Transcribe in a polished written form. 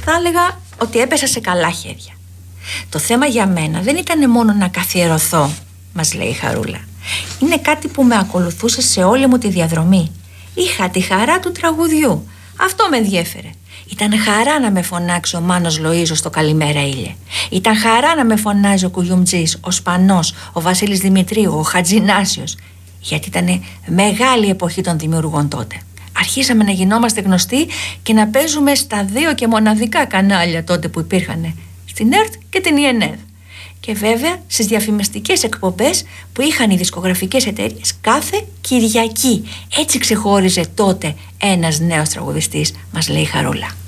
θα έλεγα ότι έπεσα σε καλά χέρια. Το θέμα για μένα δεν ήταν μόνο να καθιερωθώ, μας λέει η Χαρούλα. Είναι κάτι που με ακολουθούσε σε όλη μου τη διαδρομή. Είχα τη χαρά του τραγουδιού. Αυτό με ενδιέφερε. Ήταν χαρά να με φωνάξει ο Μάνος Λοΐζος στο «Καλημέρα ήλιε». Ήταν χαρά να με φωνάζει ο Κουγιουμτζής, ο Σπανός, ο Βασίλης Δημητρίου, ο Χατζινάσιος. Γιατί ήταν μεγάλη εποχή των δημιουργών τότε. Αρχίσαμε να γινόμαστε γνωστοί και να παίζουμε στα 2 και μοναδικά κανάλια τότε που υπήρχαν, στην ΕΡΤ και την ΙΕΝΕΔ. Και βέβαια στις διαφημιστικές εκπομπές που είχαν οι δισκογραφικές εταιρείες κάθε Κυριακή. Έτσι ξεχώριζε τότε ένας νέος τραγουδιστής, μας λέει η Χαρούλα.